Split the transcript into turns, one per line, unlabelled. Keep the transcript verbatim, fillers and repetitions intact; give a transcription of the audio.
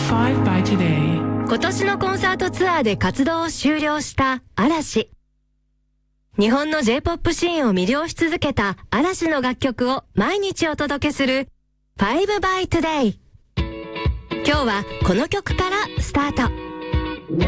Five by Today。
今年のコンサートツアーで活動を終了した嵐。日本の J-ポップ シーンを魅了し続けた嵐の楽曲を毎日お届けする Five by Today。 今日はこの曲からスタート。